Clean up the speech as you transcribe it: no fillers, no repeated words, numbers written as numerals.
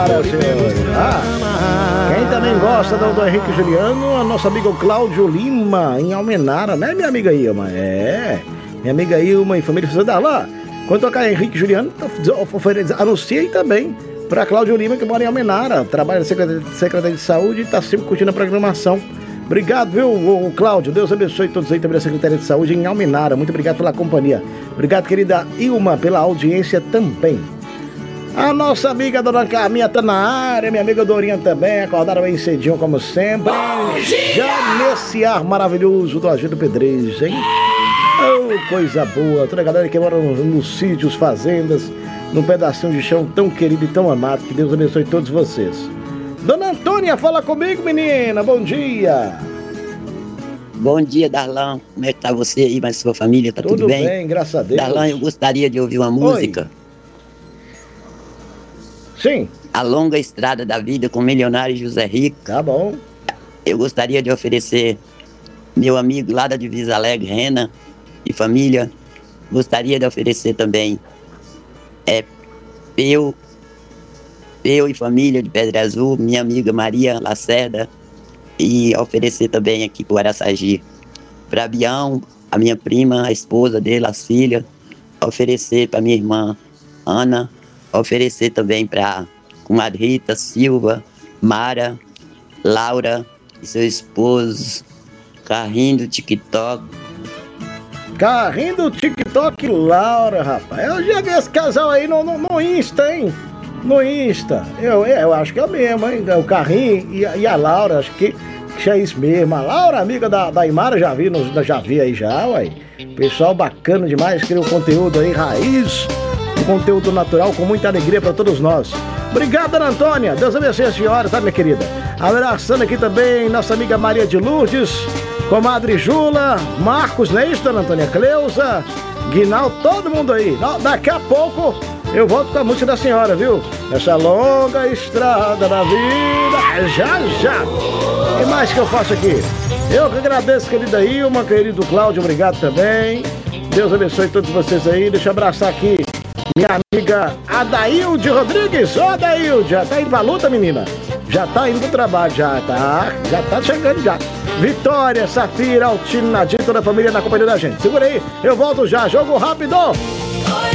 Senhoras e senhores. Quem também gosta do Henrique Juliano, a nossa amiga Cláudio Lima, em Almenara, né, minha amiga Ilma? Minha amiga Ilma e família precisa dar lá. Quando tocar Henrique Juliano, anuncia aí também para Cláudio Lima, que mora em Almenara, trabalha na Secretaria de Saúde e está sempre curtindo a programação. Obrigado, viu, Cláudio? Deus abençoe todos aí também da Secretaria de Saúde em Almenara. Muito obrigado pela companhia. Obrigado, querida Ilma, pela audiência também. A nossa amiga Dona Carminha tá na área, minha amiga Dorinha também, acordaram bem cedinho como sempre. Já nesse ar maravilhoso do Agito Pedrejo, hein? Oh, coisa boa. Toda a galera que mora nos sítios, fazendas, num pedacinho de chão tão querido e tão amado. Que Deus abençoe todos vocês. Dona Antônia, fala comigo, menina. Bom dia. Bom dia, Darlan. Como é que tá você aí, mas sua família? Tá tudo bem? Tudo bem, graças a Deus. Darlan, eu gostaria de ouvir uma música. Sim. A Longa Estrada da Vida com o milionário José Rico. Tá bom. Eu gostaria de oferecer meu amigo lá da Divisa Alegre, Rena e família. Gostaria de oferecer também Peu e família de Pedra Azul, minha amiga Maria Lacerda, e oferecer também aqui para o Araçagi, para Bião, a minha prima, a esposa dele, as filhas, oferecer para minha irmã Ana, oferecer também para comadre Rita, Silva, Mara, Laura e seu esposo, Carrinho do TikTok. Carrinho do TikTok, Laura, rapaz. Eu já vi esse casal aí no Insta, hein? No Insta. Eu acho que é o mesmo, hein? O Carrinho e a Laura, acho que é isso mesmo. A Laura, amiga da Imara, já vi aí já, uai. Pessoal bacana demais, cria um conteúdo aí, raiz, um conteúdo natural com muita alegria para todos nós. Obrigado, Dona Antônia. Deus abençoe a senhora, tá, minha querida? Abraçando aqui também nossa amiga Maria de Lourdes, comadre Jula, Marcos, não é isso, Dona Antônia? Cleusa, Guinal, todo mundo aí. Daqui a pouco eu volto com a música da senhora, viu? Essa longa estrada da vida. Já. O que mais que eu faço aqui? Eu que agradeço, querida Ilma, querido Cláudio, obrigado também. Deus abençoe todos vocês aí. Deixa eu abraçar aqui minha amiga Adailde Rodrigues. Ô, Adailde, já tá indo pra luta, menina? Já tá indo pro trabalho, já tá chegando já. Vitória, Safira, Altino, Nadir, toda a família na companhia da gente. Segura aí, eu volto já. Jogo rápido.